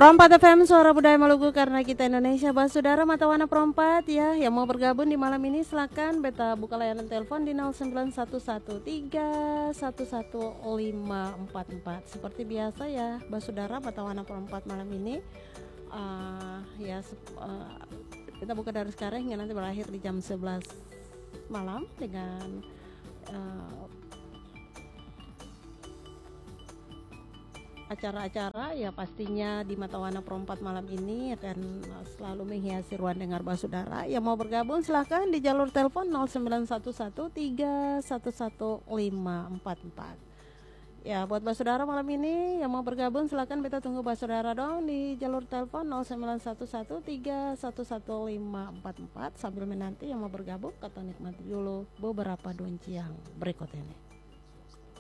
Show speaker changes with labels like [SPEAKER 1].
[SPEAKER 1] Perompat FM Suara Budaya Maluku karena kita Indonesia. Bahas saudara mata warna perompat ya, yang mau bergabung di malam ini silakan beta buka layanan telepon di 0911311544. Seperti biasa ya, bahas saudara mata warna perompat malam ini kita buka dari sekarang hingga nanti berakhir di jam 11 malam dengan acara-acara ya. Pastinya di mata warna perompat malam ini akan selalu menghiasi ruang dengar basudara. Yang mau bergabung silahkan di jalur telepon 091131111544. Ya, buat basudara malam ini yang mau bergabung silahkan beta tunggu basudara dong di jalur telepon 091131111544 sambil menanti yang mau bergabung kita nikmati dulu beberapa donciang berikut ini.